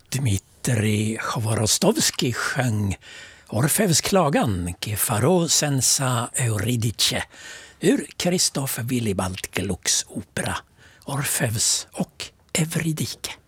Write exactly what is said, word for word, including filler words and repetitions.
Dmitrij Chvorostovskij sjöng Orfeus klagan, Gefaro sensa Euridice, ur Krzysztof Willibald Glucks opera Orfeus och Eurydike.